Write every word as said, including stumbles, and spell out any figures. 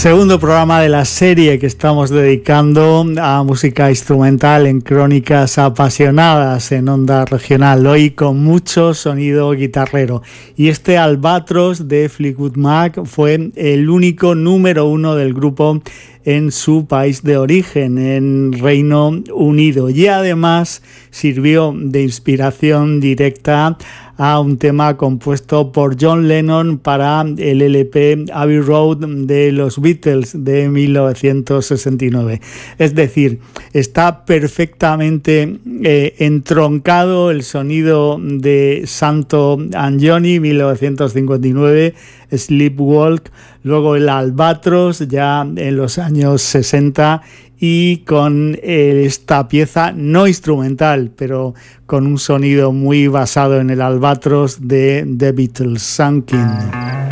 Segundo programa de la serie que estamos dedicando a música instrumental en Crónicas Apasionadas en Onda Regional, hoy con mucho sonido guitarrero. Y este Albatros de Fleetwood Mac fue el único número uno del grupo en su país de origen, en Reino Unido, y además sirvió de inspiración directa a un tema compuesto por John Lennon para el L P Abbey Road de los Beatles de mil novecientos sesenta y nueve. Es decir, está perfectamente eh, entroncado el sonido de Santo and Johnny mil novecientos cincuenta y nueve, Sleepwalk, luego el Albatros ya en los años sesenta, y con eh, esta pieza no instrumental, pero con un sonido muy basado en el Albatros de The Beatles, Sunkin.